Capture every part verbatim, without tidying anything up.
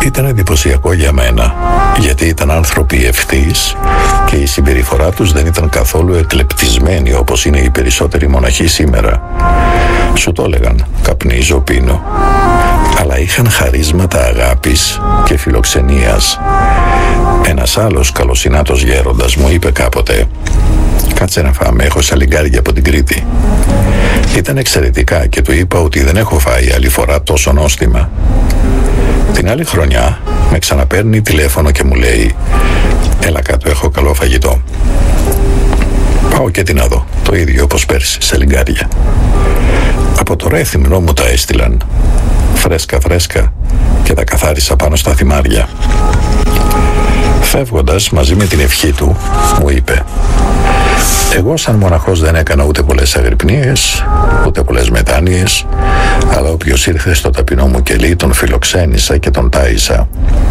Ήταν εντυπωσιακό για μένα, γιατί ήταν άνθρωποι ευθύς και η συμπεριφορά τους δεν ήταν καθόλου εκλεπτισμένη όπως είναι οι περισσότεροι μοναχοί σήμερα. Σου το έλεγαν, καπνίζω, πίνω, αλλά είχαν χαρίσματα αγάπης και φιλοξενίας. Ένας άλλος καλοσυνάτος γέροντας μου είπε κάποτε: «Κάτσε να φάμε, έχω σαλιγκάρια από την Κρήτη». Ήταν εξαιρετικά και του είπα ότι δεν έχω φάει άλλη φορά τόσο νόστιμα. Την άλλη χρονιά με ξαναπαίρνει τηλέφωνο και μου λέει: «Έλα κάτω, έχω καλό φαγητό». Πάω και τι να δω, το ίδιο όπως πέρσι, σαλιγκάρια. Από το Ρέθυμνο μου τα έστειλαν, φρέσκα φρέσκα, και τα καθάρισα πάνω στα θυμάρια. Φεύγοντας μαζί με την ευχή του, μου είπε: «Εγώ σαν μοναχός δεν έκανα ούτε πολλές αγρυπνίες, ούτε πολλές μετάνοιες, αλλά όποιος ήρθε στο ταπεινό μου κελί τον φιλοξένησα και τον τάισα».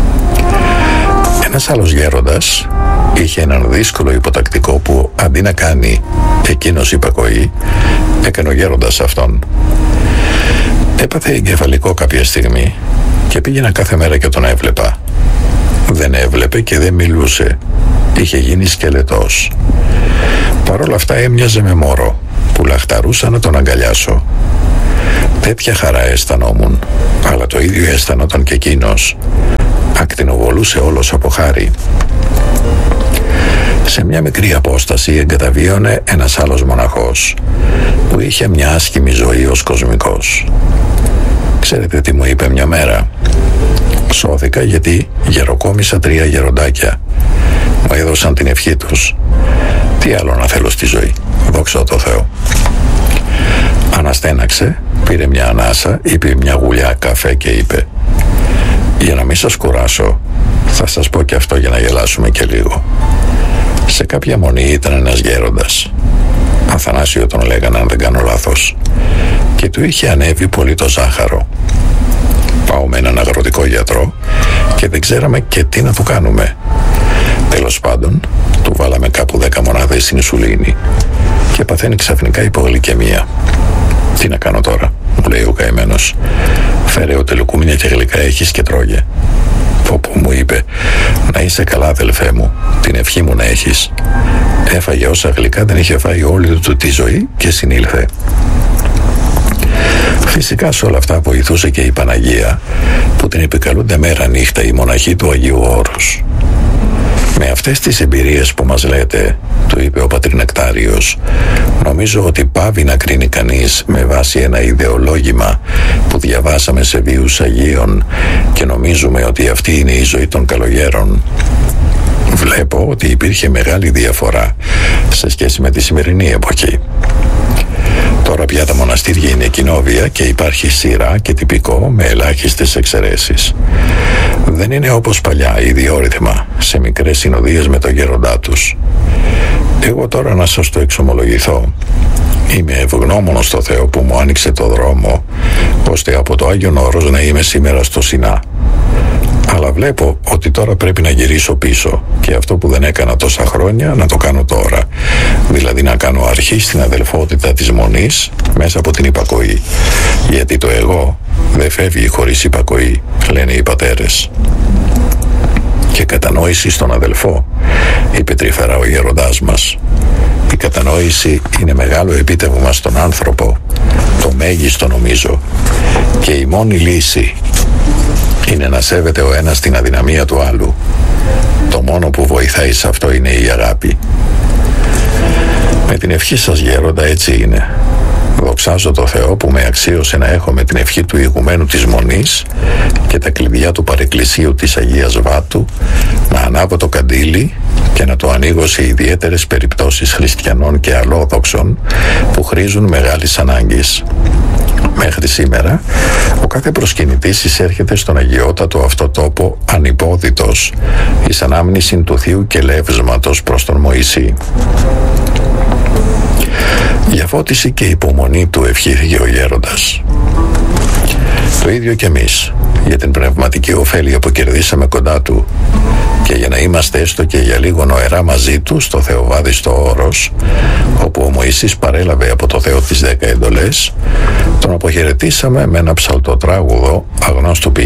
Ένας άλλος γέροντας είχε έναν δύσκολο υποτακτικό που αντί να κάνει εκείνος υπακοή, έκανε ο γέροντας αυτόν. Έπαθε εγκεφαλικό κάποια στιγμή και πήγαινα κάθε μέρα και τον έβλεπα. Δεν έβλεπε και δεν μιλούσε. Είχε γίνει σκελετός. Παρ' όλα αυτά έμοιαζε με μωρό που λαχταρούσα να τον αγκαλιάσω. Τέτοια χαρά αισθανόμουν, αλλά το ίδιο αισθανόταν και εκείνος. Ακτινοβολούσε όλος από χάρη. Σε μια μικρή απόσταση εγκαταβίωνε ένας άλλος μοναχός που είχε μια άσχημη ζωή ως κοσμικός. Ξέρετε τι μου είπε μια μέρα? Σώθηκα γιατί γεροκόμισα τρία γεροντάκια. Μου έδωσαν την ευχή τους. Τι άλλο να θέλω στη ζωή, δόξα τω Θεώ. Αναστέναξε, πήρε μια ανάσα, είπε μια γουλιά καφέ και είπε: «Για να μην σας κουράσω, θα σας πω και αυτό για να γελάσουμε και λίγο. Σε κάποια μονή ήταν ένας γέροντας, Αθανάσιο τον λέγανε αν δεν κάνω λάθος, και του είχε ανέβει πολύ το ζάχαρο. Πάω με έναν αγροτικό γιατρό και δεν ξέραμε και τι να του κάνουμε. Τέλος πάντων, του βάλαμε κάπου δέκα μονάδες ινσουλίνη και παθαίνει ξαφνικά υπογλυκαιμία. Τι να κάνω τώρα, μου λέει ο καημένος. Φέρε οτελοκούμινια και γλυκά έχεις και τρώγε. Όπου μου είπε: «Να είσαι καλά, αδελφέ μου, την ευχή μου να έχεις». Έφαγε όσα γλυκά δεν είχε φάει όλη του τη ζωή και συνήλθε. Φυσικά σε όλα αυτά βοηθούσε και η Παναγία, που την επικαλούνται μέρα νύχτα οι μοναχοί του Αγίου Όρους. Με αυτές τις εμπειρίες που μας λέτε, του είπε ο πατήρ Νεκτάριος, νομίζω ότι πάβει να κρίνει κανείς με βάση ένα ιδεολόγημα που διαβάσαμε σε βίους Αγίων και νομίζουμε ότι αυτή είναι η ζωή των καλογέρων. Βλέπω ότι υπήρχε μεγάλη διαφορά σε σχέση με τη σημερινή εποχή. Τώρα πια τα μοναστήρια είναι κοινόβια και υπάρχει σειρά και τυπικό με ελάχιστες εξαιρέσεις. Δεν είναι όπως παλιά, ιδιόρυθμα, σε μικρές συνοδείες με το γέροντά τους. Εγώ τώρα να σας το εξομολογηθώ. Είμαι ευγνώμονος στο Θεό που μου άνοιξε το δρόμο, ώστε από το Άγιον Όρος να είμαι σήμερα στο Σινά. Αλλά βλέπω ότι τώρα πρέπει να γυρίσω πίσω και αυτό που δεν έκανα τόσα χρόνια να το κάνω τώρα. Δηλαδή να κάνω αρχή στην αδελφότητα της Μονής μέσα από την υπακοή. Γιατί το εγώ δεν φεύγει χωρίς υπακοή, λένε οι πατέρες. Και κατανόηση στον αδελφό, είπε τρυφερά ο γέροντάς μας. Η κατανόηση είναι μεγάλο επίτευγμα στον άνθρωπο, το μέγιστο νομίζω, και η μόνη λύση είναι να σέβεται ο ένας την αδυναμία του άλλου. Το μόνο που βοηθάει σε αυτό είναι η αγάπη. Με την ευχή σας γέροντα έτσι είναι. Δοξάζω το Θεό που με αξίωσε να έχω με την ευχή του ηγουμένου της Μονής και τα κλειδιά του παρεκκλησίου της Αγίας Βάτου να ανάβω το καντήλι και να το ανοίγω σε ιδιαίτερες περιπτώσεις χριστιανών και αλλόδοξων που χρήζουν μεγάλης ανάγκης. Μέχρι σήμερα, ο κάθε προσκυνητής εισέρχεται στον αγιότατο αυτό τόπο ανυπόδητος εις ανάμνηση του Θείου και λεύσματος προς τον Μωυσή. Για φώτιση και υπομονή του ευχήθηκε ο γέροντας. Το ίδιο και εμείς, για την πνευματική ωφέλεια που κερδίσαμε κοντά του και για να είμαστε έστω και για λίγο νοερά μαζί του στο Θεοβάδιστο Όρος, όπου ο Μωυσής παρέλαβε από το Θεό τις δέκα εντολές, τον αποχαιρετήσαμε με ένα ψαλτοτράγουδο αγνώστου ποιητή.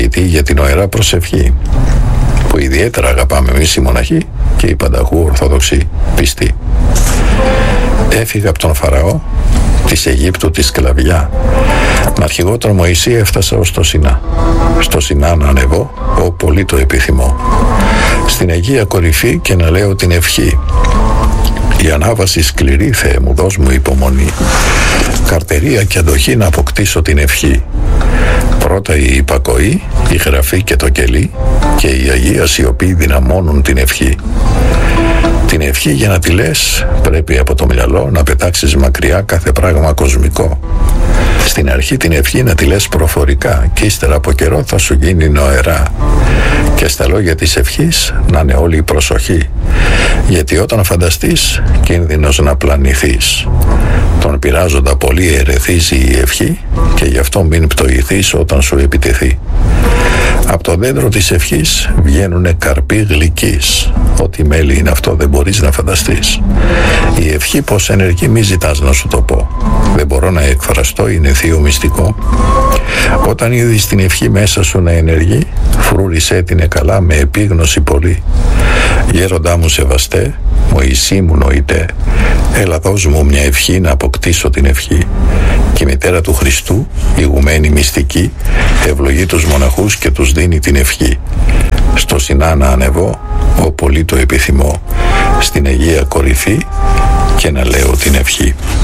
ζητεί για την ωερά προσευχή, που ιδιαίτερα αγαπάμε εμείς οι μοναχοί και οι πανταχού ορθόδοξοι πιστοί. Έφυγα από τον Φαραώ της Αιγύπτου τη σκλαβιά. Με αρχηγό τον Μωυσή έφτασα ως το Σινά. Στο Σινά να ανεβώ, ό πολύ το επιθυμώ. Στην Αγία Κορυφή και να λέω την ευχή. Η ανάβαση σκληρή, Θεέ μου, δώσ' μου υπομονή. Καρτερία και αντοχή να αποκτήσω την ευχή. Πρώτα η υπακοή, η γραφή και το κελί, και η Αγία σιωπή δυναμώνουν την ευχή. Την ευχή για να τη λες πρέπει από το μυαλό να πετάξεις μακριά κάθε πράγμα κοσμικό. Στην αρχή την ευχή να τη λες προφορικά και ύστερα από καιρό θα σου γίνει νοερά. Και στα λόγια της ευχής να είναι όλη η προσοχή, γιατί όταν φανταστείς κίνδυνος να πλανηθείς. Τον πειράζοντα πολύ ερεθίζει η ευχή και γι' αυτό μην πτωηθείς όταν σου επιτεθεί. Από το δέντρο της ευχής βγαίνουνε καρποί γλυκείς. Ό,τι μέλι είναι αυτό δεν μπορείς να φανταστείς. Η ευχή πως ενεργεί μη ζητάς να σου το πω. Δεν μπορώ να εκφραστώ, είναι θείο μυστικό. Όταν είδεις την ευχή μέσα σου να ενεργεί, φρούρισέ την καλά με επίγνωση πολύ. Γέροντά μου σεβαστέ, Μωυσή μου νοητέ, έλα δώσ' μου μια ευχή να αποκτήσω την ευχή. Και η μητέρα του Χριστού, ηγουμένη μυστική, ευλογεί τους μοναχούς και τους δίνει την ευχή. Στο Σινά να ανεβώ, ό πολύ το επιθυμώ, στην Αγία Κορυφή και να λέω την ευχή.